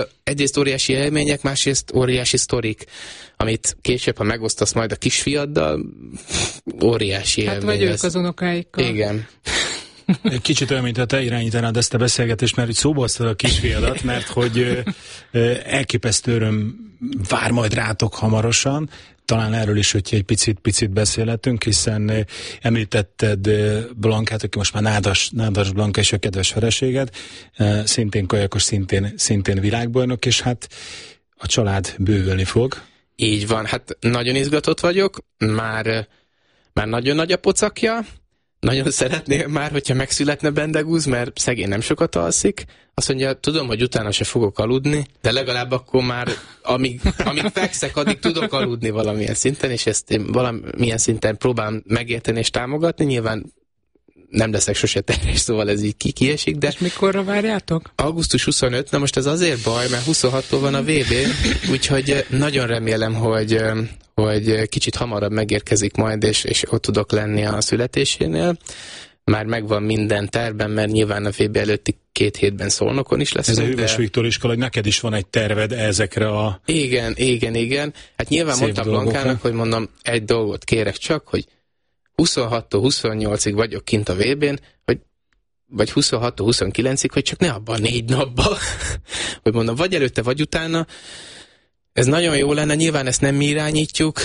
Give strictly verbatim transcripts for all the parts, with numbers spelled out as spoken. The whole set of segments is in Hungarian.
egyrészt óriási élmények, másrészt óriási sztorik, amit később, ha megosztasz majd a kisfiaddal, óriási hát élmény vagy lesz. ők az unokáikkal. Igen. Kicsit olyan, mintha te irányítanád ezt a beszélgetést, mert hogy szóba hoztad a kisfiadat, mert hogy elképesztő öröm vár majd rátok hamarosan. Talán erről is, hogy egy picit, picit beszélhetünk, hiszen említetted Blankát, aki most már Nádas, Nádas Blanka és a kedves feleséged, szintén kajakos, szintén, szintén világbajnok, és hát a család bővülni fog. Így van, hát nagyon izgatott vagyok, már, már nagyon nagy a pocakja, nagyon szeretném már, hogyha megszületne Bendegúz, mert szegény nem sokat alszik. Azt mondja, tudom, hogy utána se fogok aludni, de legalább akkor már, amíg, amíg fekszek, addig tudok aludni valamilyen szinten, és ezt én valamilyen szinten próbálom megérteni és támogatni. Nyilván nem leszek sose terhes, szóval ez így ki kiesik, de... És mikorra várjátok? augusztus huszonötödike, na most ez azért baj, mert huszonhattól van a vé bé, úgyhogy nagyon remélem, hogy, hogy kicsit hamarabb megérkezik majd, és, és ott tudok lenni a születésénél. Már megvan minden tervben, mert nyilván a vé bé előtti két hétben Szolnokon is lesz. Ez a Hűvös de... Viktor iskola, hogy neked is van egy terved ezekre a... Igen, igen, igen. Hát nyilván mondtam Blankának, hogy mondom, egy dolgot kérek csak, hogy huszonhattól huszonnyolcig vagyok kint a vé bén, hogy vagy huszonhattól huszonkilencig, hogy csak ne abban a négy napban, hogy mondom, vagy előtte, vagy utána. Ez nagyon jó lenne, nyilván ezt nem mi irányítjuk,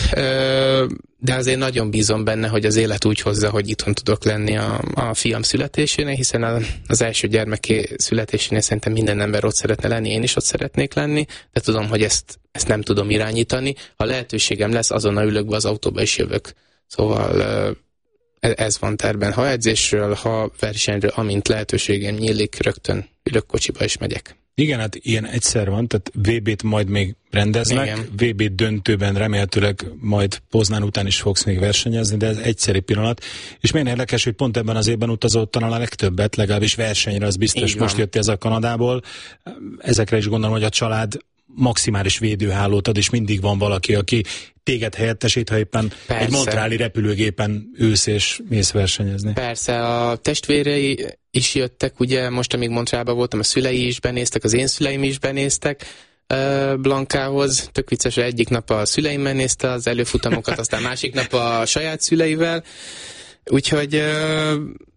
de azért nagyon bízom benne, hogy az élet úgy hozza, hogy itthon tudok lenni a, a fiam születésénél, hiszen az első gyermeké születésénél szerintem minden ember ott szeretne lenni, én is ott szeretnék lenni, de tudom, hogy ezt, ezt nem tudom irányítani. Ha lehetőségem lesz, azonnal ülök be az autóba és jövök. Szóval ez van terben. Ha edzésről, ha versenyről, amint lehetőségem nyílik, rögtön ülök kocsiba és megyek. Igen, hát ilyen egyszer van, tehát vé bét majd még rendeznek, igen. vé bé döntőben remélhetőleg majd Poznán után is fogsz még versenyezni, de ez egyszeri pillanat. És milyen érdekes, hogy pont ebben az évben utazott talán a legtöbbet, legalábbis versenyre, az biztos. Most jött ez a Kanadából. Ezekre is gondolom, hogy a család maximális védőhálót ad, és mindig van valaki, aki téged helyettesít, ha éppen persze. Egy montreali repülőgépen ülsz és mész versenyezni. Persze, a testvérei is jöttek, ugye most, amíg Montrealban voltam, a szülei is benéztek, az én szüleim is benéztek uh, Blankához. Tök vicces, egyik nap a szüleimmel nézte az előfutamokat, aztán másik nap a saját szüleivel. Úgyhogy uh,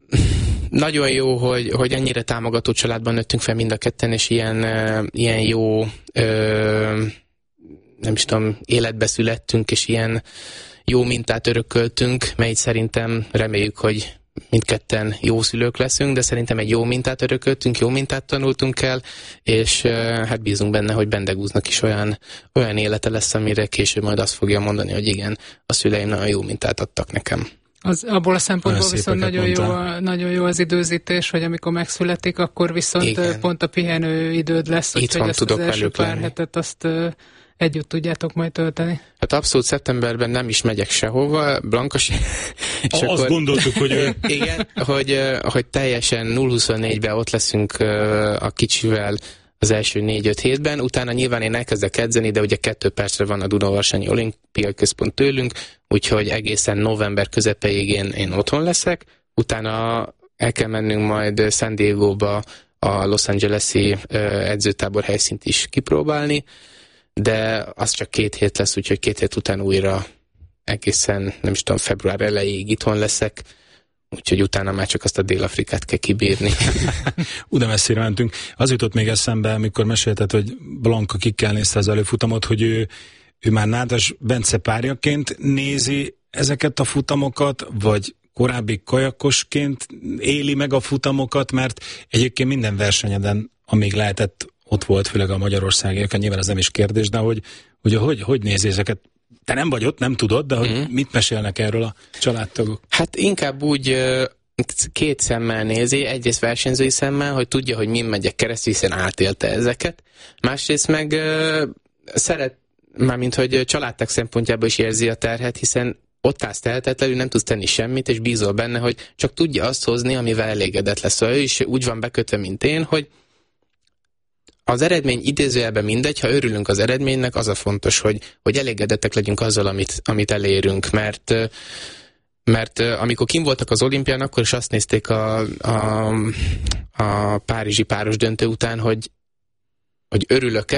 nagyon jó, hogy, hogy ennyire támogató családban nőttünk fel mind a ketten, és ilyen, uh, ilyen jó uh, nem is tudom, életbe születtünk, és ilyen jó mintát örököltünk, mely szerintem reméljük, hogy mindketten jó szülők leszünk, de szerintem egy jó mintát örököltünk, jó mintát tanultunk el, és uh, hát bízunk benne, hogy Bendegúznak is olyan, olyan élete lesz, amire később majd azt fogja mondani, hogy igen, a szüleim nagyon jó mintát adtak nekem. Az, abból a szempontból viszont nagyon jó, nagyon jó az időzítés, hogy amikor megszületik, akkor viszont igen. Pont a pihenő időd lesz, hogy ezt tudok az első pár lenni. hetet azt uh, együtt tudjátok majd tölteni. Hát abszolút szeptemberben nem is megyek sehova, Blanka se. Azt akkor, gondoltuk, hogy ő... Igen, hogy, hogy teljesen nulla huszonnégyben ott leszünk a kicsivel az első négy-öt hétben, utána nyilván én elkezdek edzeni, de ugye kettő percre van a Dunavarsanyi Olimpiai Központ tőlünk, úgyhogy egészen november közepéig én, én otthon leszek, utána el kell mennünk majd San Diegóba a Los Angeles-i edzőtábor helyszínt is kipróbálni, de az csak két hét lesz, úgyhogy két hét után újra egészen, nem is tudom, február elejéig itthon leszek, úgyhogy utána már csak azt a Dél-Afrikát kell kibírni. Uda messzire mentünk. Az jutott még eszembe, amikor mesélted, hogy Blanka kikkel nézte az előfutamot, hogy ő, ő már Nádas Bence párjaként nézi ezeket a futamokat, vagy korábbi kajakosként éli meg a futamokat, mert egyébként minden versenyeden, amíg lehetett, ott volt, főleg a magyarországiak, nyilván ez nem is kérdés, de hogy, hogy, hogy, hogy nézi ezeket? Te nem vagy ott, nem tudod, de hogy mm. mit mesélnek erről a családtagok? Hát inkább úgy két szemmel nézi, egyrészt versenyzői szemmel, hogy tudja, hogy min megyek keresztül, hiszen átélte ezeket. Másrészt meg szeret, mármint hogy családtag szempontjából is érzi a terhet, hiszen ott állsz tehetetlenül, nem tudsz tenni semmit, és bízol benne, hogy csak tudja azt hozni, amivel elégedett lesz. Szóval ő is úgy van bekötve, mint én, hogy az eredmény idézőjelben mindegy, ha örülünk az eredménynek, az a fontos, hogy, hogy elégedettek legyünk azzal, amit, amit elérünk, mert, mert amikor kim voltak az olimpián, akkor is azt nézték a, a, a párizsi páros döntő után, hogy hogy örülök